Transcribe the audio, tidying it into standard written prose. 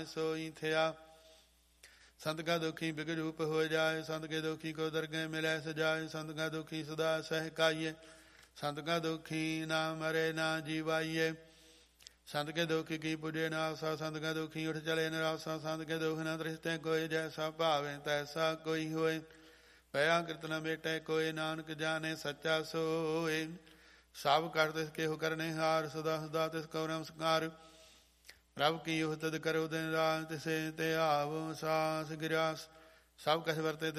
सोई थिया। संत का दुखी बिग रूप हो जाए, संत के दुखी को दरगह मिलै सजाए। संत का दुखी सदा सहकाइए, संत का दुखी ना मरे ना जीवाइए। संत के दुखी की पुजे न आसा, संत का दुखी उठ चले निरासा। संत के दुख न दृष्टे कोई, जैसा भावे तैसा कोई होए। पया कृत न बेटे कोई, नानक जाने सच्चा सोए। सब कर तिसके हो करने हार, सदा सदा तिसको नमस्कार। प्रभु की युह तद करो दिन रात, तिसे ते आवो सास गिरास। सब कछ वरते